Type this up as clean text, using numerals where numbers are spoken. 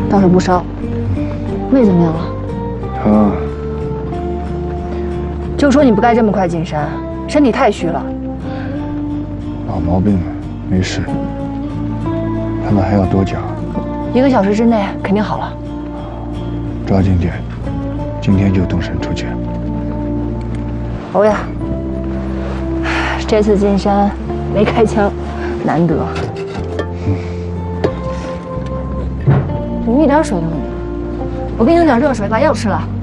倒是不烧。胃怎么样了？ 疼。 就说你不该这么快进山，身体太虚了。 老毛病了，没事。他们还要多久 ？1个小时之内肯定好了。 抓紧点，今天就动身出去。 欧呀，这次进山没开枪，难得。你们一点水都没有。我给你弄点热水，把药吃了。